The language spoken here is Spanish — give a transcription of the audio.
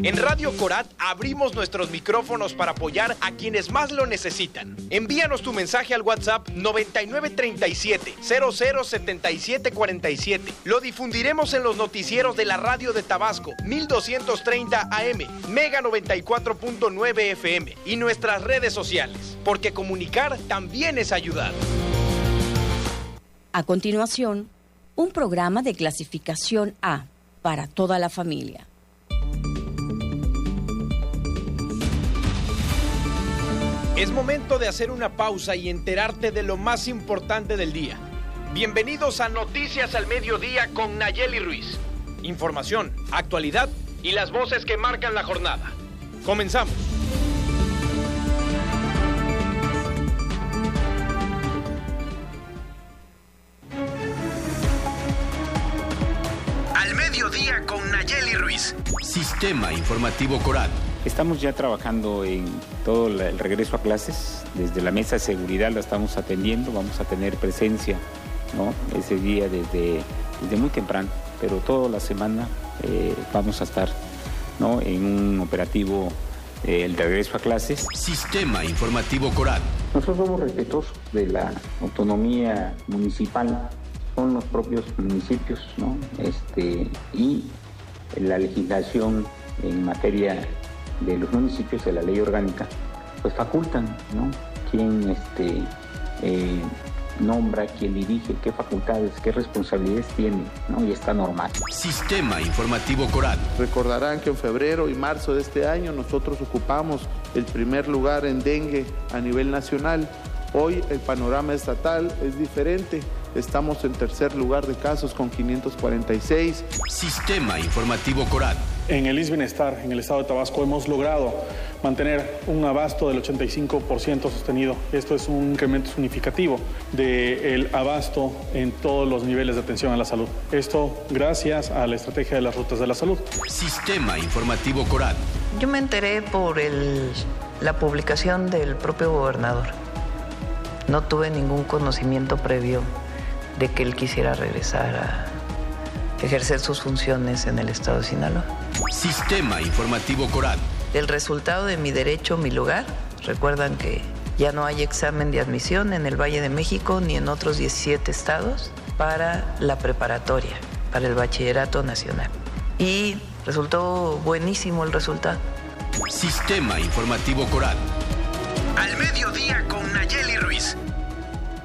En Radio Corat abrimos nuestros micrófonos para apoyar a quienes más lo necesitan. Envíanos tu mensaje al WhatsApp 9937-007747. Lo difundiremos en los noticieros de la radio de Tabasco, 1230 AM, Mega 94.9 FM y nuestras redes sociales, porque comunicar también es ayudar. A continuación, un programa de clasificación A para toda la familia. Es momento de hacer una pausa y enterarte de lo más importante del día. Bienvenidos a Noticias al Mediodía con Nayeli Ruiz. Información, actualidad y las voces que marcan la jornada. Comenzamos. Al Mediodía con Nayeli Ruiz. Sistema Informativo Corat. Estamos ya trabajando en todo el regreso a clases. Desde la mesa de seguridad la estamos atendiendo. Vamos a tener presencia, ¿no?, ese día desde muy temprano, pero toda la semana vamos a estar, ¿no?, en un operativo el regreso a clases. Sistema Informativo Corat. Nosotros somos respetuosos de la autonomía municipal. Son los propios municipios, ¿no?, y la legislación en materia de los municipios de la ley orgánica, pues facultan, ¿no?, quién nombra, quién dirige, qué facultades, qué responsabilidades tiene, ¿no?, y está normal. Sistema Informativo Corat. Recordarán que en febrero y marzo de este año nosotros ocupamos el primer lugar en dengue a nivel nacional. Hoy el panorama estatal es diferente. Estamos en tercer lugar de casos con 546. Sistema Informativo Corat. En el ISSSTE Bienestar, en el estado de Tabasco, hemos logrado mantener un abasto del 85% sostenido. Esto es un incremento significativo del abasto en todos los niveles de atención a la salud. Esto gracias a la estrategia de las rutas de la salud. Sistema Informativo Corat. Yo me enteré por la publicación del propio gobernador. No tuve ningún conocimiento previo de que él quisiera regresar a ejercer sus funciones en el estado de Sinaloa. Sistema Informativo Corat. El resultado de Mi Derecho, Mi Lugar. Recuerdan que ya no hay examen de admisión en el Valle de México ni en otros 17 estados para la preparatoria, para el bachillerato nacional. Y resultó buenísimo el resultado. Sistema Informativo Corat. Al Mediodía con Nayeli Ruiz.